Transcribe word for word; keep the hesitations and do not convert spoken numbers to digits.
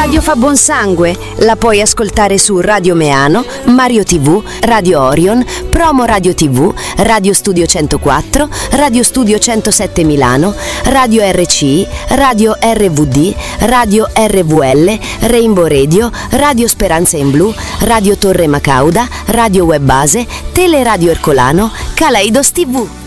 radio fa buon sangue. La puoi ascoltare su Radio Meano, Mario tivù, Radio Orion, Promo Radio tivù, Radio Studio centoquattro, Radio Studio centosette Milano, Radio R C I, Radio R V D, Radio R V L, Rainbow Radio, Radio Speranza in Blu, Radio Torre Macauda, Radio Web Base, Teleradio Ercolano, Kaleidos tivù.